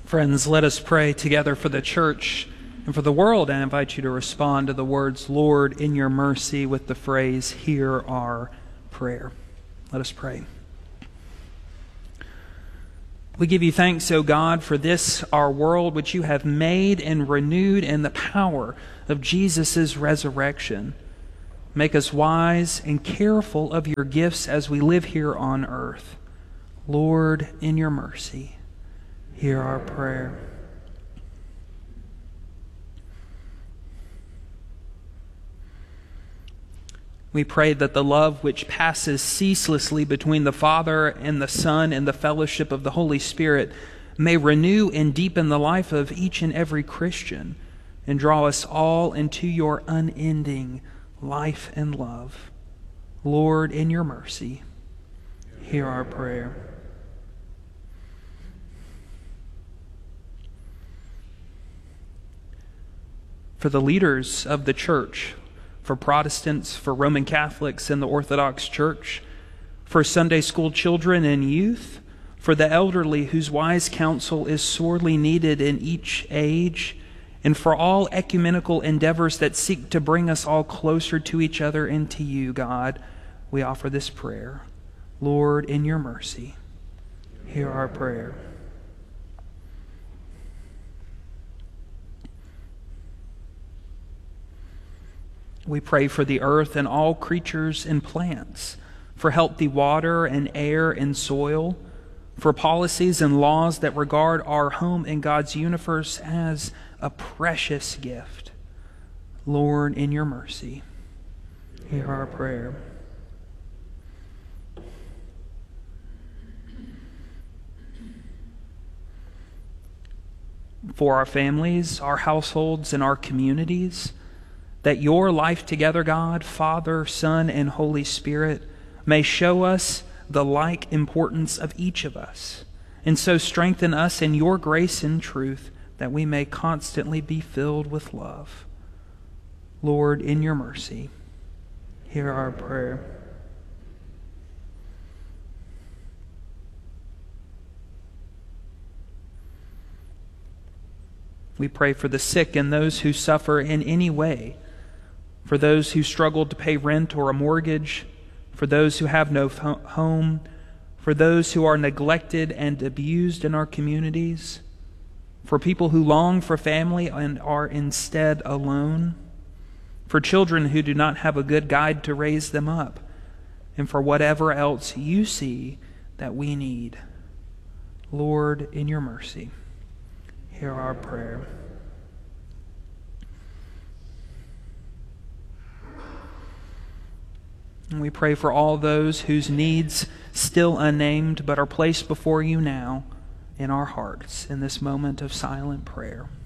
Friends, let us pray together for the church and for the world. I invite you to respond to the words, Lord, in your mercy, with the phrase, hear our prayer. Let us pray. We give you thanks, O God, for this, our world, which you have made and renewed in the power of Jesus' resurrection. Make us wise and careful of your gifts as we live here on earth. Lord, in your mercy, hear our prayer. We pray that the love which passes ceaselessly between the Father and the Son and the fellowship of the Holy Spirit may renew and deepen the life of each and every Christian and draw us all into your unending life and love. Lord, in your mercy, hear our prayer. For the leaders of the church, for Protestants, for Roman Catholics and the Orthodox Church, for Sunday school children and youth, for the elderly whose wise counsel is sorely needed in each age, and for all ecumenical endeavors that seek to bring us all closer to each other and to you, God, we offer this prayer. Lord, in your mercy, hear our prayer. We pray for the earth and all creatures and plants, for healthy water and air and soil, for policies and laws that regard our home in God's universe as a precious gift. Lord, in your mercy, hear our prayer. For our families, our households, and our communities, that your life together, God, Father, Son, and Holy Spirit, may show us the like importance of each of us, and so strengthen us in your grace and truth, that we may constantly be filled with love. Lord, in your mercy, hear our prayer. We pray for the sick and those who suffer in any way, for those who struggle to pay rent or a mortgage, for those who have no home, for those who are neglected and abused in our communities, for people who long for family and are instead alone, for children who do not have a good guide to raise them up, and for whatever else you see that we need. Lord, in your mercy, hear our prayer. And we pray for all those whose needs still unnamed but are placed before you now in our hearts in this moment of silent prayer.